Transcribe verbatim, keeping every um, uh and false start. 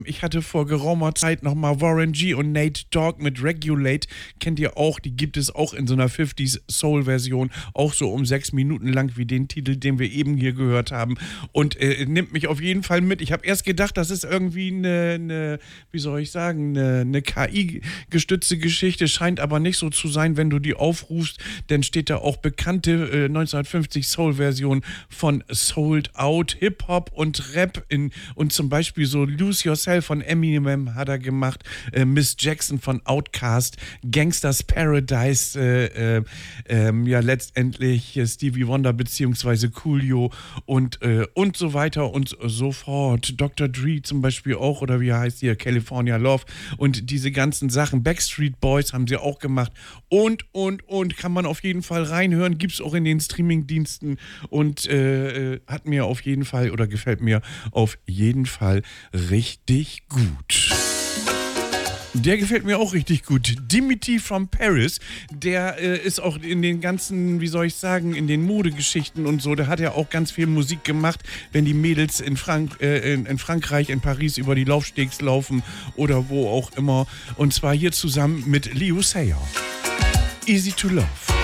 Ich hatte vor geraumer Zeit nochmal Warren G. und Nate Dogg mit Regulate. Kennt ihr auch, die gibt es auch in so einer fünfziger Soul-Version, auch so um sechs Minuten lang wie den Titel, den wir eben hier gehört haben. Und äh, nimmt mich auf jeden Fall mit. Ich habe erst gedacht, das ist irgendwie eine, eine wie soll ich sagen, eine, eine K I-gestützte Geschichte, scheint aber nicht so zu sein, wenn du die aufrufst, dann steht da auch bekannte äh, neunzehnhundertfünfzig Soul-Version von Sold Out, Hip-Hop und Rap in, und zum Beispiel so Lose Yourself von Eminem hat er gemacht, äh, Miss Jackson von Outkast, Gangsters Paradise, äh, äh, ähm, ja letztendlich äh, Stevie Wonder beziehungsweise Coolio und, äh, und so weiter und so fort. Doktor Dre zum Beispiel auch, oder wie er heißt hier, California Love und diese ganzen Sachen. Backstreet Boys haben sie auch gemacht und, und, und kann man auf jeden Fall reinhören, gibt's auch in den Streamingdiensten und äh, hat mir auf jeden Fall oder gefällt mir auf jeden Fall richtig gut. Der gefällt mir auch richtig gut. Dimity from Paris, der äh, ist auch in den ganzen, wie soll ich sagen, in den Modegeschichten und so, der hat ja auch ganz viel Musik gemacht, wenn die Mädels in, Frank äh, in, in Frankreich, in Paris über die Laufstegs laufen oder wo auch immer. Und zwar hier zusammen mit Liu Sayer. Easy to Love.